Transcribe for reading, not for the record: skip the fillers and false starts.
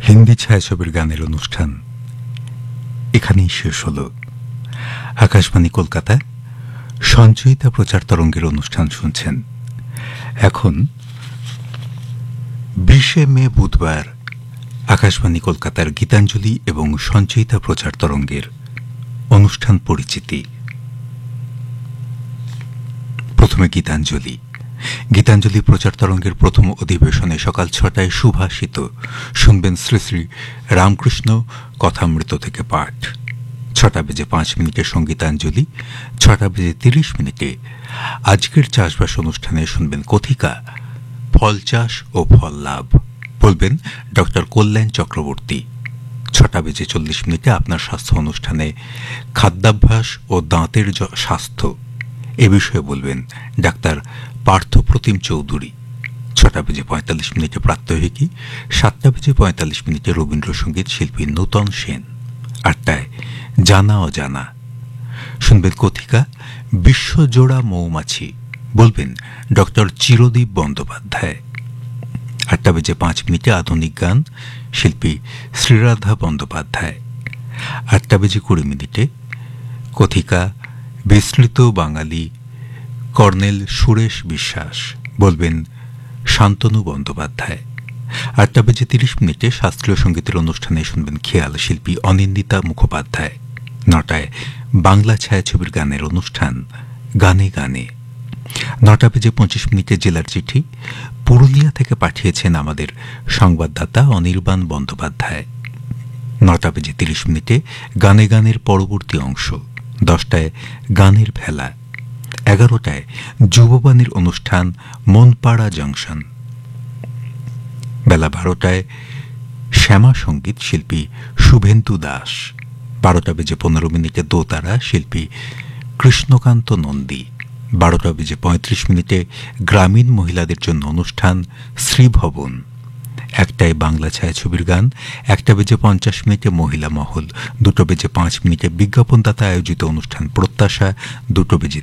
হিন্দি ছায়াছবির গানের অনুষ্ঠান এখানেই শেষ হল। আকাশবাণী কলকাতা সঞ্চয়িতা প্রচার তরঙ্গের অনুষ্ঠান শুনছেন। এখন 20 মে বুধবার আকাশবাণী কলকাতার গীতাঞ্জলি এবং সঞ্চয়িতা প্রচার তরঙ্গের অনুষ্ঠান পরিচিতি। প্রথমে গীতাঞ্জলি। গীতাঞ্জলি প্রচার তরঙ্গের প্রথম অধিবেশনে সকাল 6টায় সুভাষিত শুনবেন শ্রী শ্রী রামকৃষ্ণ কথামৃত থেকে পাঠ। 6:05 সঙ্গীতাঞ্জলি। 6:30 আজকের চাষবাস অনুষ্ঠানে শুনবেন কথিকা ফল চাষ ও ফল লাভ, বলবেন ডক্টর কল্যাণ চক্রবর্তী। 6:40 আপনার স্বাস্থ্য অনুষ্ঠানে খাদ্যাভ্যাস ও দাঁতের স্বাস্থ্য এ বিষয়ে বলবেন ডাক্তার পার্থপ্রতিম চৌধুরী। 6:45 প্রাত্যহিকী। 7:45 রবীন্দ্রসঙ্গীত শিল্পী নূতন সেন। 8টায় জানা অজানা শুনবেন কথিকা বিশ্বজোড়া মৌমাছি, বলবেন ডক্টর চিরদীপ বন্দ্যোপাধ্যায়। 8:05 আধুনিক গান শিল্পী শ্রীরাধা বন্দ্যোপাধ্যায়। 8:20 কথিকা বিস্মৃত বাঙালি কর্নেল সুরেশ বিশ্বাস, বলবেন শান্তনু বন্দ্যোপাধ্যায়। 8:30 শাস্ত্রীয় সঙ্গীতের অনুষ্ঠানে শুনবেন খেয়াল শিল্পী অনিন্দিতা মুখোপাধ্যায়। 9টায় বাংলা ছায়াছবির গানের অনুষ্ঠান গানে গানে। 9:25 জেলার চিঠি পুরুলিয়া থেকে পাঠিয়েছেন আমাদের সংবাদদাতা অনির্বাণ বন্দ্যোপাধ্যায়। 9:30 গানে গানের পরবর্তী অংশ। 10টায় গানের ভেলা। 11টায় যুববাণীর অনুষ্ঠান মনপাড়া জংশন। বেলা 12টায় শ্যামা সঙ্গীত শিল্পী শুভেন্দু দাস। 12:15 দোতারা শিল্পী কৃষ্ণকান্ত নন্দী। 12:35 গ্রামীণ মহিলাদের জন্য অনুষ্ঠান শ্রীভবন। 1টায় বাংলা ছায়াছবির গান। 1:50 মহিলা মহল। 2:05 বিজ্ঞাপনদাতা আয়োজিত অনুষ্ঠান প্রত্যাশা। 2:30